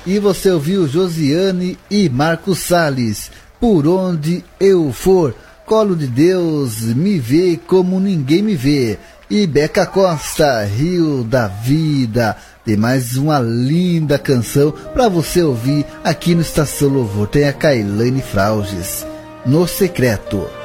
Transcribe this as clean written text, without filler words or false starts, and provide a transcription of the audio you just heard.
E você ouviu Josiane e Marcos Salles, Por Onde Eu For. Colo de Deus, Me Vê Como Ninguém Me Vê. E Beca Costa, Rio da Vida. Tem mais uma linda canção para você ouvir aqui no Estação Louvor. Tem a Kailane Frauges, No Secreto.